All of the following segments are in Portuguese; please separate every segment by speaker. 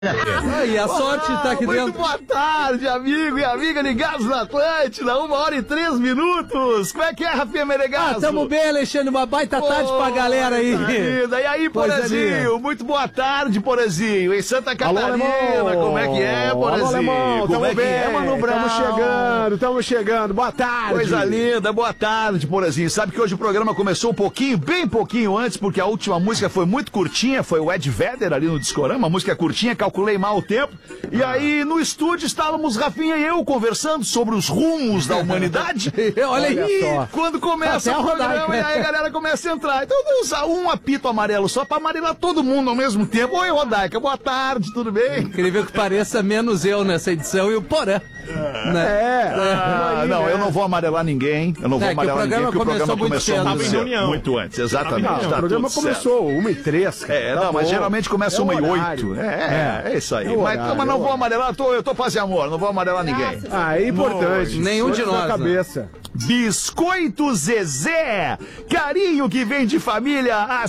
Speaker 1: E a sorte tá aqui
Speaker 2: muito
Speaker 1: dentro.
Speaker 2: Boa tarde, amigo e amiga ligados na Atlântida, 1h03. Como é que é, Rafinha Menegasso?
Speaker 1: Tamo bem, Alexandre, uma baita tarde pra galera aí.
Speaker 2: Vida. E aí, Porazinho? Muito boa tarde, Porazinho. Em Santa Catarina, como é que é, Porazinho? Como é que é, Mano Brown?
Speaker 3: Tamo chegando. Boa tarde.
Speaker 2: Coisa linda, boa tarde, Porazinho. Sabe que hoje o programa começou um pouquinho, bem pouquinho antes, porque a última música foi muito curtinha, foi o Ed Vedder ali no Discorama, a música curtinha, calculei mal o tempo. E aí, no estúdio, estávamos Rafinha e eu conversando sobre os rumos da humanidade.
Speaker 1: Olha aí.
Speaker 2: E quando começa o programa, e aí a galera começa a entrar. Então, vamos usar um apito amarelo só pra amarelar todo mundo ao mesmo tempo. Oi, Rodaica, boa tarde, tudo bem?
Speaker 1: Incrível que pareça, menos eu nessa edição e o Porã.
Speaker 2: Não, eu não vou amarelar ninguém. Eu não vou amarelar ninguém, porque o programa começou muito antes. Exatamente.
Speaker 3: O programa começou 1h03, cara.
Speaker 2: Não, mas geralmente começa 1h08. É isso aí. Mas não vou amarelar, eu tô fazendo amor, não vou amarelar ninguém.
Speaker 3: É importante.
Speaker 1: Nenhum de nós.
Speaker 3: Cabeça.
Speaker 2: Biscoito Zezé, carinho que vem de família há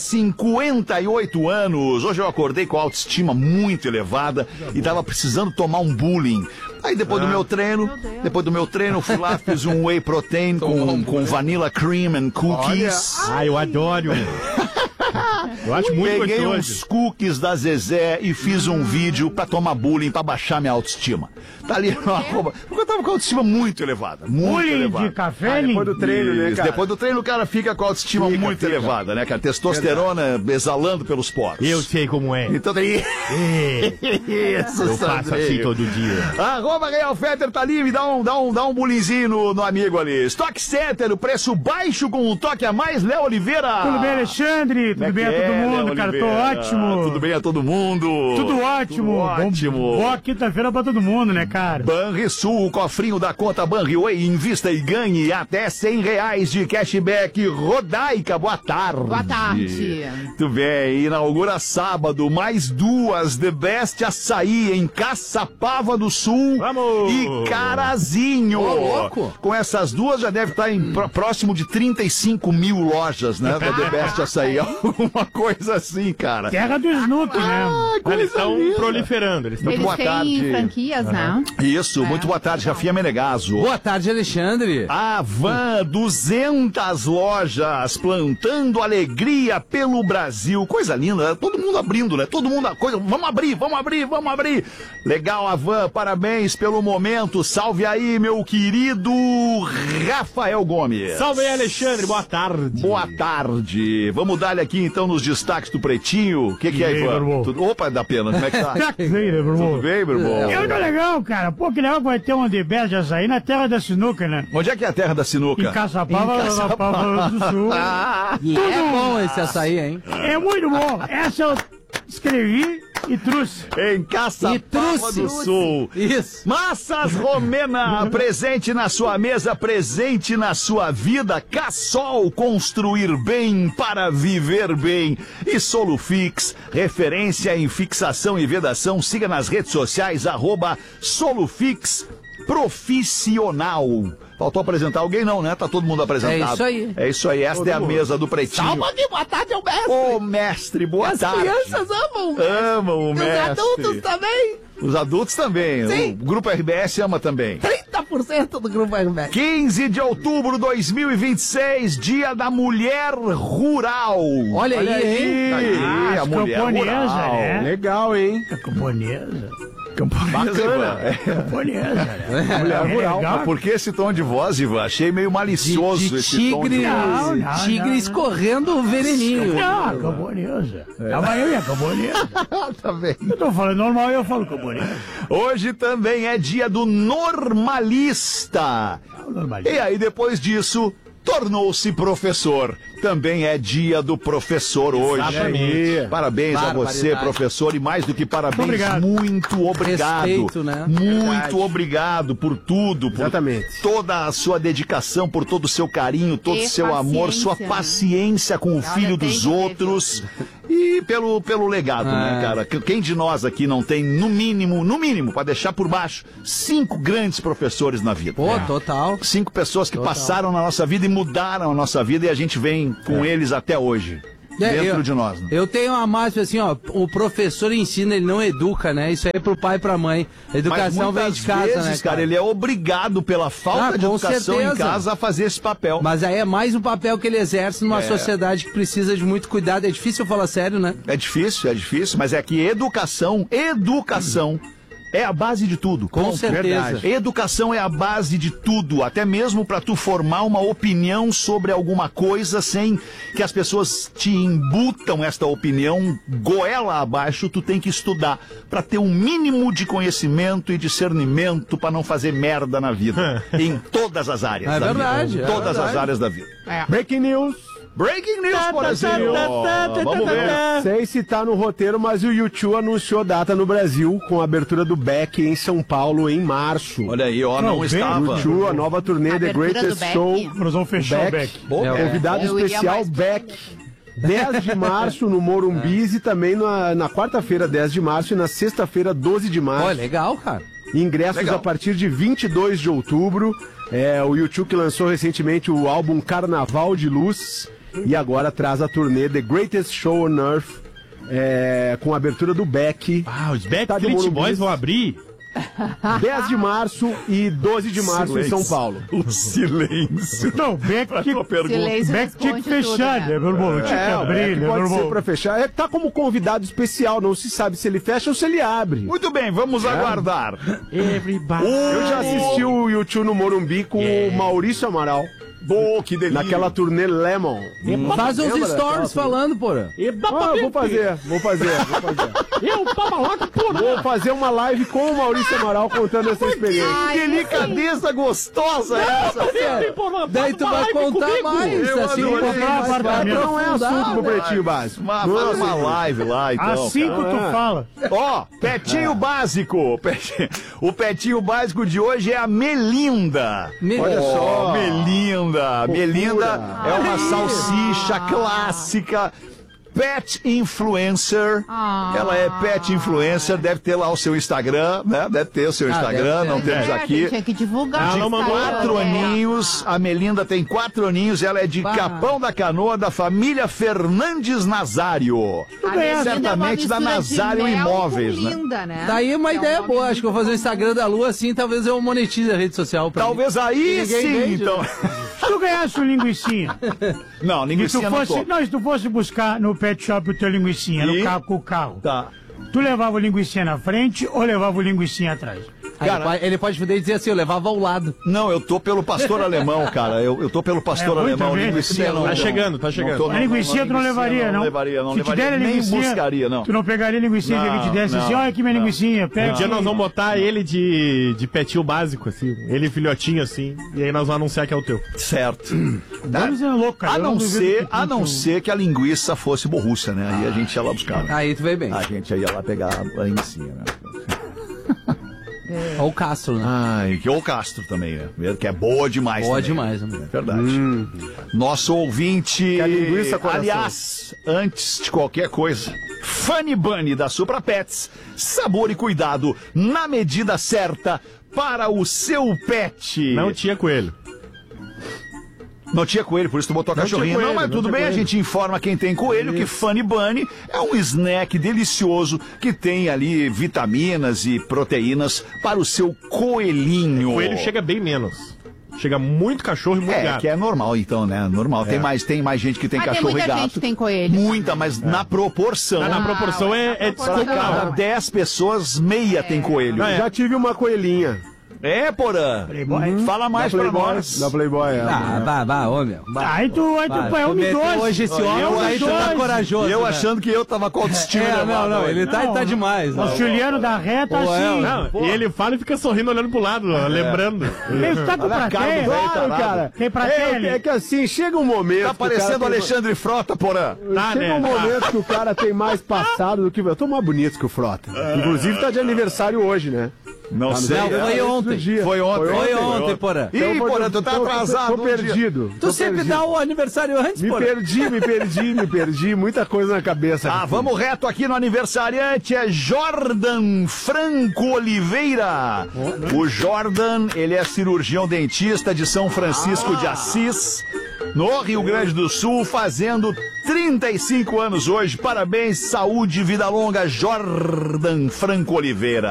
Speaker 2: 58 anos. Hoje eu acordei com a autoestima muito elevada e tava precisando tomar um bullying. Aí depois do meu treino, eu fui lá, fiz um whey protein com vanilla cream and cookies.
Speaker 4: Eu adoro. Eu acho muito
Speaker 2: Peguei
Speaker 4: gostoso.
Speaker 2: uns cookies da Zezé e fiz um vídeo pra tomar bullying, pra baixar minha autoestima. Tá ali no arroba. Porque eu tava com a autoestima muito elevada. Muito elevada.
Speaker 4: De café,
Speaker 3: Depois do treino, né, cara?
Speaker 2: Depois do treino o cara fica com a autoestima muito elevada, né, cara? Testosterona exalando pelos poros.
Speaker 4: Eu sei como é.
Speaker 2: Então tem isso,
Speaker 4: Eu faço assim todo dia.
Speaker 2: Arroba Real Fetter tá ali, me dá um bullyingzinho no amigo ali. Stock Center, o preço baixo com um toque a mais, Léo Oliveira.
Speaker 5: Tudo bem, Alexandre? Tudo bem a todo mundo,
Speaker 2: Léo
Speaker 5: cara? Tô
Speaker 2: Oliveira?
Speaker 5: ótimo.
Speaker 2: Tudo bem a todo mundo?
Speaker 5: Tudo ótimo.
Speaker 2: Ótimo.
Speaker 5: Boa quinta-feira pra todo mundo, né, cara?
Speaker 2: Banrisul, o cofrinho da conta Banriway, invista e ganhe até R$100 de cashback. Rodaica, boa tarde.
Speaker 6: Boa tarde.
Speaker 2: Muito bem, inaugura sábado, mais duas The Best Açaí em Caçapava do Sul.
Speaker 4: Vamos!
Speaker 2: E Carazinho.
Speaker 1: Ô, louco.
Speaker 2: Com essas duas já deve estar em próximo de 35 mil lojas, né, da The Best Açaí. Alguma coisa assim, cara.
Speaker 5: Terra do Snook, né?
Speaker 4: Eles estão proliferando. Eles estão
Speaker 6: Eles
Speaker 2: boa
Speaker 6: têm
Speaker 2: tarde.
Speaker 6: franquias, né?
Speaker 2: Isso, muito boa tarde, Rafinha Menegasso.
Speaker 1: Boa tarde, Alexandre.
Speaker 2: A Van, 200 lojas, plantando alegria pelo Brasil. Coisa linda, né? Todo mundo abrindo, né? Todo mundo, vamos abrir. Legal, a Van, parabéns pelo momento. Salve aí, meu querido Rafael Gomes.
Speaker 4: Salve aí, Alexandre. Boa tarde.
Speaker 2: Boa tarde. Vamos dar-lhe aqui, então, nos destaques do Pretinho. O que é,
Speaker 5: aí, meu
Speaker 2: Ivan?
Speaker 5: irmão?
Speaker 2: Opa, da pena, como é que tá?
Speaker 5: Sei, né, meu irmão?
Speaker 2: Tudo bem, meu irmão?
Speaker 5: Eu tô legal, cara. Pô, que legal que vai ter um The Best de açaí na terra da sinuca, né?
Speaker 2: Onde é que é a terra da sinuca?
Speaker 5: Em Caçapava do Sul.
Speaker 1: E é bom esse açaí, hein?
Speaker 5: É muito bom. Essa eu escrevi e trouxe.
Speaker 2: Em Caçapava do Sul.
Speaker 1: Isso.
Speaker 2: Massas Romena, presente na sua mesa, presente na sua vida. Cassol, construir bem para viver bem. E Solufix, referência em fixação e vedação. Siga nas redes sociais, @Solufix Profissional. Faltou apresentar alguém não, né? Tá todo mundo apresentado.
Speaker 1: É isso aí.
Speaker 2: É isso aí, esta é a mesa do Pretinho.
Speaker 6: Salve, boa tarde, o mestre.
Speaker 2: Ô, mestre, boa
Speaker 6: As
Speaker 2: tarde.
Speaker 6: crianças amam.
Speaker 2: Amam o
Speaker 6: E os
Speaker 2: mestre.
Speaker 6: adultos também.
Speaker 2: Os adultos também.
Speaker 6: Sim.
Speaker 2: O Grupo RBS ama também.
Speaker 6: 30% do grupo RBS.
Speaker 2: 15 de outubro de 2026, Dia da Mulher Rural.
Speaker 1: Olha aí, hein?
Speaker 2: Aí, a
Speaker 5: as
Speaker 2: mulher
Speaker 5: camponesas,
Speaker 2: rural.
Speaker 5: né?
Speaker 3: Legal, hein?
Speaker 5: A camponesa.
Speaker 2: Bacana.
Speaker 5: Camponesa, né?
Speaker 2: Mulher rural.
Speaker 5: legal.
Speaker 2: Mas por que esse tom de voz, Ivan? Achei meio malicioso
Speaker 1: De
Speaker 2: esse tom de
Speaker 1: tigre,
Speaker 2: voz.
Speaker 5: Não,
Speaker 1: tigre
Speaker 5: não.
Speaker 1: escorrendo o veneninho.
Speaker 5: Não, a camponesa. Tava eu e a camponesa.
Speaker 2: Tá bem.
Speaker 5: Eu tô falando normal e eu falo camponesa.
Speaker 2: Hoje também é dia do normalista. E aí, depois disso, tornou-se professor. Também é dia do professor hoje.
Speaker 4: Exatamente.
Speaker 2: Parabéns a você,
Speaker 1: Barbaridade.
Speaker 2: professor, e mais do que parabéns,
Speaker 5: Obrigado.
Speaker 2: muito obrigado.
Speaker 1: Respeito, né?
Speaker 2: Muito obrigado por tudo, por
Speaker 3: Exatamente.
Speaker 2: toda a sua dedicação, por todo o seu carinho, todo o
Speaker 6: E
Speaker 2: seu amor, sua
Speaker 6: paciência, né?
Speaker 2: paciência com o
Speaker 6: Olha,
Speaker 2: filho
Speaker 6: tem
Speaker 2: dos
Speaker 6: que ver,
Speaker 2: outros e pelo legado, né, cara? Quem de nós aqui não tem, no mínimo, para deixar por baixo, 5 grandes professores na vida?
Speaker 1: Pô, total.
Speaker 2: 5 pessoas que passaram na nossa vida e mudaram a nossa vida e a gente vem com eles até hoje. dentro de nós. Né?
Speaker 1: Eu tenho uma máxima assim, ó, o professor ensina, ele não educa, né? Isso aí é pro pai e pra mãe. A educação vem de casa,
Speaker 2: vezes,
Speaker 1: né,
Speaker 2: cara? Ele é obrigado pela falta de educação em casa a fazer esse papel.
Speaker 1: Mas aí é mais um papel que ele exerce numa sociedade que precisa de muito cuidado. É difícil falar sério, né?
Speaker 2: É difícil, mas é que educação é a base de tudo.
Speaker 1: Com certeza.
Speaker 2: Verdade. Educação é a base de tudo, até mesmo para tu formar uma opinião sobre alguma coisa sem que as pessoas te embutam esta opinião goela abaixo. Tu tem que estudar para ter um mínimo de conhecimento e discernimento para não fazer merda na vida. Em todas as áreas.
Speaker 1: É
Speaker 2: da
Speaker 1: verdade.
Speaker 2: vida.
Speaker 1: É
Speaker 2: Todas
Speaker 1: verdade.
Speaker 2: as áreas da vida.
Speaker 3: Breaking news.
Speaker 2: Breaking news, por exemplo. Vamos ver.
Speaker 3: Sei se tá no roteiro, mas o U2 anunciou data no Brasil com a abertura do Beck em São Paulo em março.
Speaker 2: Olha aí, ó, não estava.
Speaker 3: U2, a nova turnê The Greatest Show.
Speaker 5: Nós vamos fechar o Beck.
Speaker 3: Convidado
Speaker 7: Eu iria
Speaker 3: especial
Speaker 7: mais
Speaker 3: Beck. 10 de março no Morumbis e também na quarta-feira, 10 de março, e na sexta-feira, 12 de março.
Speaker 1: Olha, legal, cara.
Speaker 3: Ingressos a partir de 22 de outubro. O U2 que lançou recentemente o álbum Carnaval de Luz e agora traz a turnê The Greatest Show on Earth com a abertura do Beck.
Speaker 4: Os Backstreet Boys vão abrir?
Speaker 3: 10 de março e 12 de março em São Paulo.
Speaker 2: O silêncio.
Speaker 5: Não, Beck tinha que fechar, né, meu irmão? Tinha que abrir, né, meu
Speaker 3: Pode ser
Speaker 5: irmão?
Speaker 3: pra fechar. Tá como convidado especial, não se sabe se ele fecha ou se ele abre.
Speaker 2: Muito bem, vamos aguardar.
Speaker 3: Eu já assisti o U2 no Morumbi com o Maurício Amaral.
Speaker 2: Que delícia.
Speaker 3: Naquela turnê Lemon.
Speaker 1: Faz uns stories falando, porra.
Speaker 3: Vou fazer. Vou fazer uma live com o Maurício Amaral contando essa experiência.
Speaker 2: Que delicadeza gostosa essa.
Speaker 1: Daí tu vai contar mais,
Speaker 2: Eu
Speaker 1: assim.
Speaker 2: adorei.
Speaker 1: Comprar um apartamento.
Speaker 3: Não é assunto pro Pretinho Básico.
Speaker 2: Faz uma live lá, então.
Speaker 5: Assim que tu fala.
Speaker 2: Ó, Petinho Básico. O Petinho Básico de hoje é a Melinda.
Speaker 3: Olha só.
Speaker 2: Melinda. Melinda é uma salsicha clássica. Pet Influencer. Ela é Pet Influencer, deve ter lá o seu Instagram, né? Deve ter o seu Instagram, não temos aqui.
Speaker 7: Tinha que divulgar.
Speaker 2: De 4 aninhos, a Melinda tem 4 aninhos, ela é de Capão da Canoa, da família Fernandes Nazário. Certamente da Nazário Imóveis, né?
Speaker 1: Tá aí uma ideia boa, acho que eu vou fazer o Instagram da Lua assim, talvez eu monetize a rede social.
Speaker 2: Talvez aí sim, então.
Speaker 5: Se tu ganhasse um linguicinha,
Speaker 2: Não, ninguém se
Speaker 5: se tu fosse buscar no pet shop o teu linguicinha, no carro com o carro,
Speaker 2: Tá.
Speaker 5: tu levava o linguicinha na frente ou levava o linguicinha atrás?
Speaker 1: Cara, ele pode poder dizer assim, eu levava ao lado.
Speaker 2: Não, eu tô pelo pastor alemão, cara. Eu tô pelo pastor alemão.
Speaker 5: muita gente.
Speaker 2: Linguicinha não.
Speaker 4: Tá chegando.
Speaker 5: A linguicinha tu não levaria, não?
Speaker 2: Não levaria,
Speaker 5: Se te der a
Speaker 2: nem
Speaker 5: linguicinha,
Speaker 2: buscaria, não.
Speaker 5: tu não pegaria a linguicinha que alguém te desse assim, olha aqui minha linguicinha, pega.
Speaker 4: Um dia nós vamos botar ele de petinho básico, assim. Ele filhotinho, assim. E aí nós vamos anunciar que é o teu.
Speaker 2: Certo.
Speaker 5: Vamos ser louco, cara.
Speaker 2: A
Speaker 5: Eu
Speaker 2: não
Speaker 5: duvido que
Speaker 2: ser que a linguiça fosse Borrússia, né? Aí a gente ia lá buscar. Né?
Speaker 1: Aí tu veio bem.
Speaker 2: A gente ia lá pegar a linguicinha, né?
Speaker 1: Ou o Castro, né?
Speaker 2: Ai, que ou o Castro também, né? Que é boa demais.
Speaker 1: Boa
Speaker 2: também.
Speaker 1: demais, né?
Speaker 2: Verdade. Nosso ouvinte.
Speaker 3: Que a linguiça, coração.
Speaker 2: Aliás, antes de qualquer coisa, Funny Bunny da Supra Pets. Sabor e cuidado na medida certa para o seu pet.
Speaker 4: Não tinha coelho.
Speaker 2: Não tinha coelho, por isso tu botou a cachorrinha.
Speaker 3: coelho,
Speaker 2: Não, mas
Speaker 3: não
Speaker 2: tudo
Speaker 3: tinha
Speaker 2: bem, a
Speaker 3: coelho.
Speaker 2: gente informa quem tem coelho que Funny Bunny é um snack delicioso que tem ali vitaminas e proteínas para o seu coelhinho.
Speaker 4: O coelho chega bem menos. Chega muito cachorro e muito gato.
Speaker 2: Que é normal, então, né? Normal. Tem mais gente que tem
Speaker 7: Mas
Speaker 2: cachorro
Speaker 7: tem muita
Speaker 2: e gato.
Speaker 7: gente que tem coelho.
Speaker 2: Muita, mas na proporção.
Speaker 4: Na proporção é descomunal.
Speaker 2: Cada 10 pessoas, meia tem coelho.
Speaker 3: Já tive uma coelhinha.
Speaker 2: É, Porã.
Speaker 5: Playboy?
Speaker 2: Fala mais pra nós.
Speaker 3: Da Playboy,
Speaker 1: Ô, meu.
Speaker 5: Aí tu é um
Speaker 1: meteu
Speaker 5: doce.
Speaker 1: hoje esse óculos, aí tu tá corajoso.
Speaker 2: E eu
Speaker 1: né?
Speaker 2: achando que eu tava com autoestima.
Speaker 1: Não, ele tá
Speaker 5: Não,
Speaker 1: demais.
Speaker 5: O Juliano da reta assim.
Speaker 4: Não, e ele fala e fica sorrindo olhando pro lado, ó, lembrando.
Speaker 5: Ele tá com
Speaker 2: Olha a cara do
Speaker 5: plateia.
Speaker 2: velho
Speaker 3: Claro,
Speaker 2: tarado.
Speaker 3: cara.
Speaker 5: Tem plateia ali.
Speaker 3: É que assim, chega um momento.
Speaker 2: Tá parecendo o Alexandre Frota, Porã.
Speaker 3: Chega um momento que o cara tem mais passado do que. Eu tô mais bonito que o Frota. Inclusive tá de aniversário hoje, né?
Speaker 2: Não sei.
Speaker 1: Não, foi ontem.
Speaker 2: Foi ontem.
Speaker 1: Foi ontem, Porã.
Speaker 2: Ih, Porã, tu tá atrasado.
Speaker 3: Tô perdido.
Speaker 1: Tu sempre dá o aniversário antes,
Speaker 3: Me
Speaker 1: Porã.
Speaker 3: perdi. Muita coisa na cabeça.
Speaker 2: Ah, vamos reto aqui no aniversariante, é Jordan Franco Oliveira. O Jordan, ele é cirurgião dentista de São Francisco de Assis, no Rio Grande do Sul, fazendo 35 anos hoje. Parabéns, saúde, vida longa, Jordan Franco Oliveira.